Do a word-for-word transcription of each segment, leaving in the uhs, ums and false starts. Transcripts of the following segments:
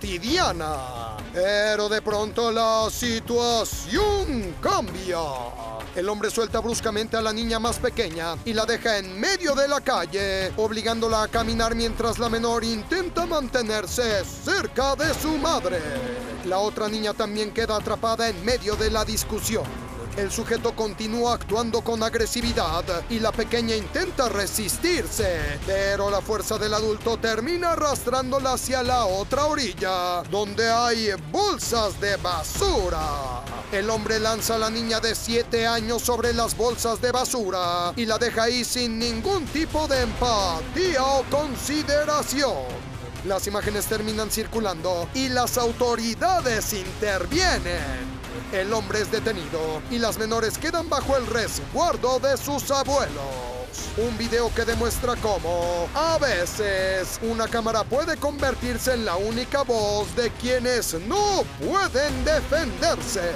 cotidiana. Pero de pronto la situación cambia. El hombre suelta bruscamente a la niña más pequeña y la deja en medio de la calle, obligándola a caminar mientras la menor intenta mantenerse cerca de su madre. La otra niña también queda atrapada en medio de la discusión. El sujeto continúa actuando con agresividad y la pequeña intenta resistirse, pero la fuerza del adulto termina arrastrándola hacia la otra orilla, donde hay bolsas de basura. El hombre lanza a la niña de siete años sobre las bolsas de basura y la deja ahí sin ningún tipo de empatía o consideración. Las imágenes terminan circulando y las autoridades intervienen. El hombre es detenido y las menores quedan bajo el resguardo de sus abuelos. Un video que demuestra cómo, a veces, una cámara puede convertirse en la única voz de quienes no pueden defenderse.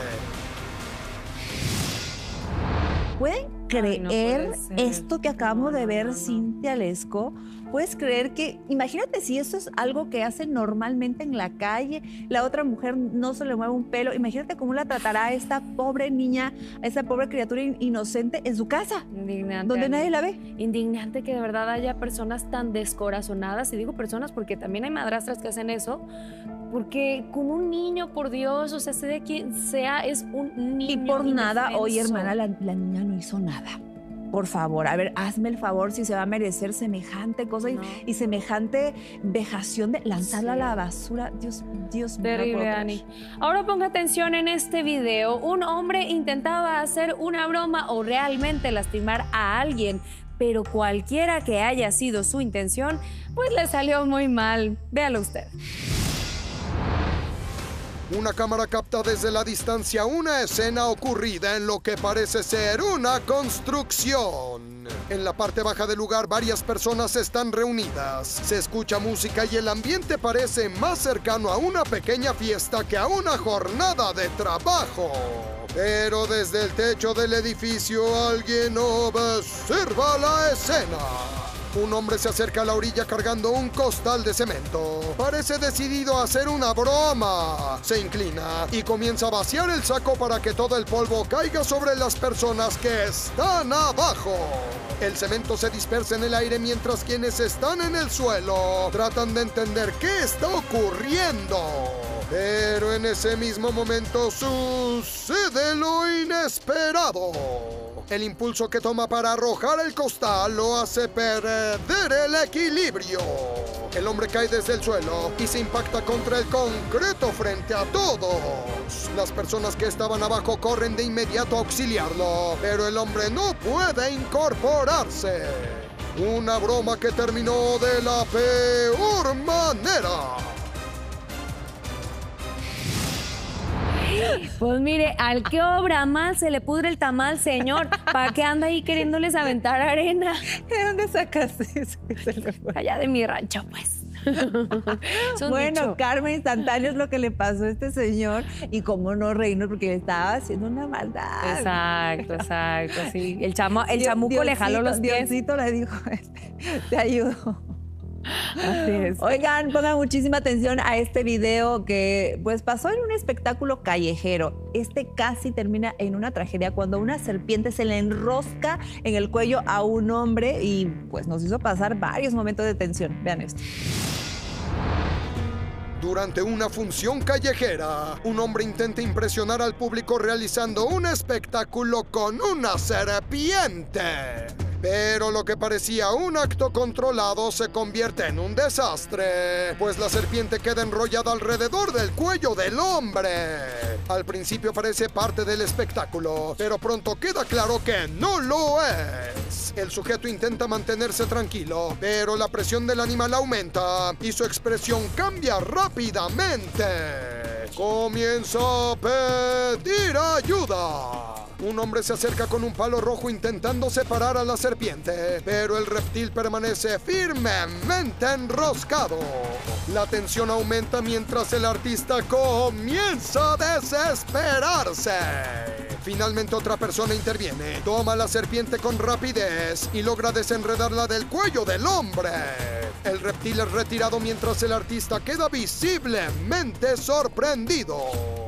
¿Pueden creer Ay, no puede ser. esto que acabamos No, de ver, no, no. Cintia Lesco? ¿Puedes creer que, imagínate si eso es algo que hacen normalmente en la calle, la otra mujer no se le mueve un pelo, imagínate cómo la tratará a esta pobre niña, a esta pobre criatura in- inocente en su casa, Indignante. donde Ani. nadie la ve? Indignante que de verdad haya personas tan descorazonadas, y digo personas porque también hay madrastras que hacen eso, porque con un niño, por Dios, o sea, sea de quien sea, es un niño Y por nada, indefenso. oye hermana, la, la niña no hizo nada. Por favor, a ver, hazme el favor si se va a merecer semejante cosa y- No. y, semejante vejación de lanzarla Sí. a la basura. Dios, Dios mío. no Terrible, puedo Ani. creer. Ahora ponga atención en este video. Un hombre intentaba hacer una broma o realmente lastimar a alguien, pero cualquiera que haya sido su intención, pues le salió muy mal. Véalo usted. Una cámara capta desde la distancia una escena ocurrida en lo que parece ser una construcción. En la parte baja del lugar varias personas están reunidas. Se escucha música y el ambiente parece más cercano a una pequeña fiesta que a una jornada de trabajo. Pero desde el techo del edificio alguien observa la escena. Un hombre se acerca a la orilla cargando un costal de cemento. Parece decidido a hacer una broma. Se inclina y comienza a vaciar el saco para que todo el polvo caiga sobre las personas que están abajo. El cemento se dispersa en el aire mientras quienes están en el suelo tratan de entender qué está ocurriendo. Pero en ese mismo momento sucede lo inesperado. El impulso que toma para arrojar el costal lo hace perder el equilibrio. El hombre cae desde el suelo y se impacta contra el concreto frente a todos. Las personas que estaban abajo corren de inmediato a auxiliarlo, pero el hombre no puede incorporarse. Una broma que terminó de la peor manera. Pues mire, al que obra mal se le pudre el tamal, señor. ¿Para qué anda ahí queriéndoles aventar arena? ¿De dónde sacaste eso? Allá de mi rancho, pues. Es un Bueno, dicho. karma instantáneo es lo que le pasó a este señor y cómo no reírnos porque le estaba haciendo una maldad. Exacto, exacto, sí. El, chamo, el Dios- chamuco le jaló Diosito- los pies. Diosito le dijo, te ayudo. Así es. Oigan, pongan muchísima atención a este video que pues pasó en un espectáculo callejero. Este casi termina en una tragedia cuando una serpiente se le enrosca en el cuello a un hombre y pues nos hizo pasar varios momentos de tensión. Vean esto. Durante una función callejera, un hombre intenta impresionar al público realizando un espectáculo con una serpiente. Pero lo que parecía un acto controlado se convierte en un desastre, pues la serpiente queda enrollada alrededor del cuello del hombre. Al principio parece parte del espectáculo, pero pronto queda claro que no lo es. El sujeto intenta mantenerse tranquilo, pero la presión del animal aumenta y su expresión cambia rápidamente. Comienza a pedir ayuda. Un hombre se acerca con un palo rojo intentando separar a la serpiente, pero el reptil permanece firmemente enroscado. La tensión aumenta mientras el artista comienza a desesperarse. Finalmente otra persona interviene, toma la serpiente con rapidez y logra desenredarla del cuello del hombre. El reptil es retirado mientras el artista queda visiblemente sorprendido.